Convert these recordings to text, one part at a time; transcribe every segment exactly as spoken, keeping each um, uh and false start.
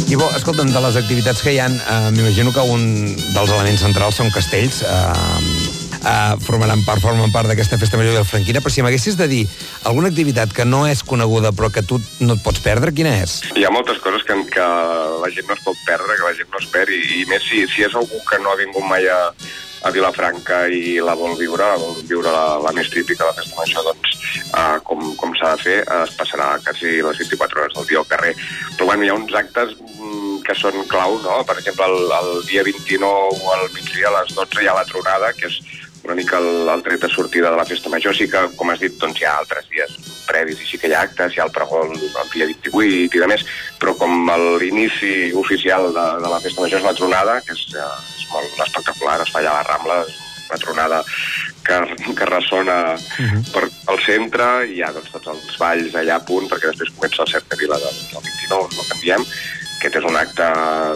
I bo, escolta'm, de les activitats que hi ha, eh, m'imagino que un dels elements centrals són castells. Eh, eh, formaran part, formen part d'aquesta festa major vilafranquina, però si m'haguessis de dir alguna activitat que no és coneguda però que tu no et pots perdre, quina és? Hi ha moltes coses que, que la gent no es pot perdre, que la gent no es perd, i, i més si, si és algú que no ha vingut mai a, a Vilafranca i la vol viure, la vol viure la, la més típica, la festa major, doncs, uh, com, com s'ha de fer, uh, es passarà quasi les vint-i-quatre hores del dia al carrer. Però bueno, hi ha uns actes mm, que són clau, no? Per exemple, el, el dia vint-i-nou al migdia a les dotze hi ha la tronada, que és una mica el, el tret de sortida de la festa major. Sí que, com has dit, doncs hi ha altres dies previs i sí que hi ha actes, hi ha el pregó el, el dia vint-i-vuit i de més, però com l'inici oficial de, de la festa major és la tronada, que és, és molt espectacular, es fa allà a la Rambla, és una tronada que, que ressona uh-huh. per al centre, i hi ha doncs, tots els balls allà a punt, perquè després comença el Cercle Vila del, del vint-i-nou, no canviem. Aquest és un acte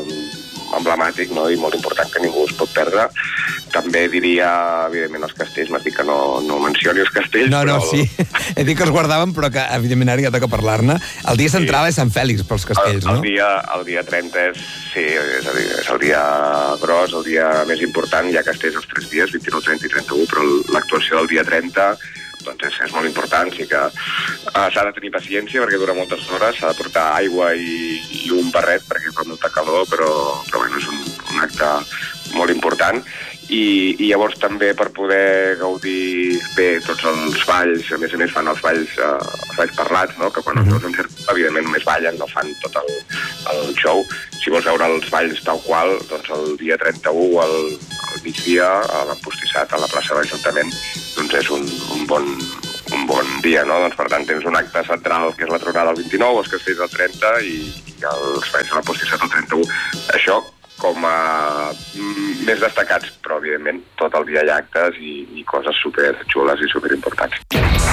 emblemàtic, no? I molt important que ningú es pot perdre. També diria, evidentment, els castells, m'ha dit que no, no mencioni els castells. No, no, però... sí. He dit que els guardàvem, però que, evidentment, ara ja toca parlar-ne. El dia central sí. és Sant Fèlix pels castells, el, el no? Dia, el dia trenta és, sí, és, a dir, és el dia gros, el dia més important. Hi ha castells els tres dies, vint-i-nou, trenta i trenta-u, però l'actuació del dia trenta doncs és, és molt important. Sí que uh, s'ha de tenir paciència perquè dura moltes hores, s'ha de portar aigua i, i un barret perquè fa molta calor, però, però bueno, és un, un acte molt important. I, i llavors també per poder gaudir bé tots els balls, a més a més fan els balls, eh, els balls parlats, no? Que quan els veus en cert, evidentment només ballen, no fan tot el, el show. Si vols veure els balls tal qual, doncs el dia trenta-u al, al migdia a l'Empostissat, a la plaça de l'Ajuntament, doncs és un, un bon un bon dia, no? Doncs per tant tens un acte central que és la tronada el vint-i-nou, els castells el trenta i, i els balls a l'Empostissat el trenta-u. Això com a més destacats, però evidentment tot el dia hi ha actes i, i coses super xules i super importants.